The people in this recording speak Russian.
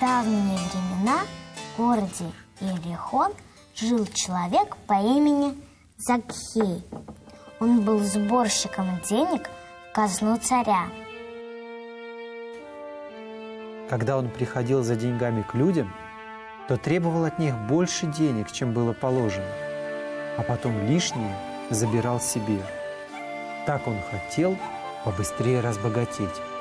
давние времена в городе Иерихон жил человек по имени Закхей. Он был сборщиком денег в казну царя. Когда он приходил за деньгами к людям, то требовал от них больше денег, чем было положено, а потом лишнее забирал себе. Так он хотел побыстрее разбогатеть.